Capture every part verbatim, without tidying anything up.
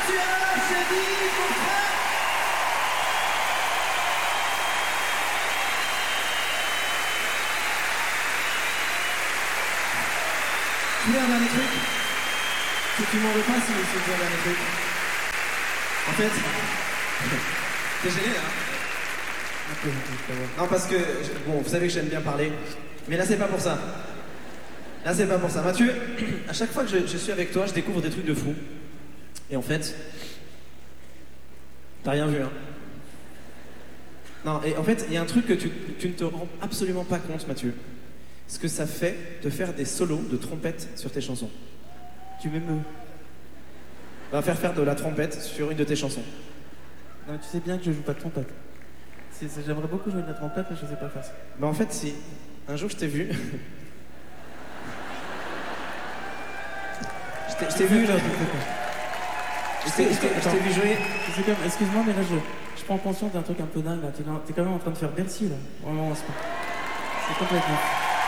Mathieu, j'ai dit, mon frère. Tu voulais un dernier truc? Tu, tu m'en veux pas si si tu veux un dernier truc? En fait, t'es gêné là? Un peu, un peu. Non, parce que, bon, vous savez que j'aime bien parler, mais là c'est pas pour ça. Là c'est pas pour ça. Mathieu, à chaque fois que je, je suis avec toi, je découvre des trucs de fou. Et en fait, t'as rien vu, hein? Non, et en fait, il y a un truc que tu, tu ne te rends absolument pas compte, Mathieu. Ce que ça fait de faire des solos de trompette sur tes chansons. Tu m'émeus. On va faire faire de la trompette sur une de tes chansons. Non, tu sais bien que je joue pas de trompette. C'est- c'est- J'aimerais beaucoup jouer de la trompette, mais je sais pas faire ça. Bah en fait, si un jour je t'ai vu, je t'ai- je t'ai vu, là. je t'ai je t'ai- je t'ai vu jouer. C'est comme, excuse-moi, mais là je, je prends conscience d'un truc un peu dingue là. T'es dans- t'es quand même en train de faire Bercy là. Vraiment, c'est pas- c'est complètement.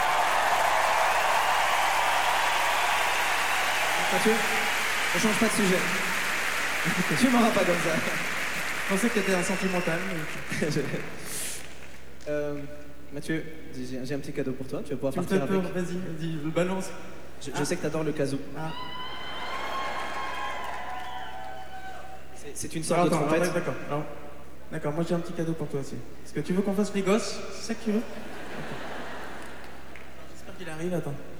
Mathieu, on change pas de sujet. Tu m'auras pas comme ça. Je pensais que t'étais un sentimental. Mais... Je- Euh, Mathieu, j'ai j'ai un petit cadeau pour toi. Tu vas pouvoir Tu me partir fais peur, avec. vas-y, vas-y, le balance. Je, je Ah. sais que t'adores le kazoo. Ah. C'est- C'est une sorte Alors, de attends, trompette. alors, ouais, d'accord. Alors, D'accord, moi j'ai un petit cadeau pour toi aussi. Est-ce que tu veux qu'on fasse les gosses? C'est ça que tu veux? Ok. J'espère qu'il arrive, attends.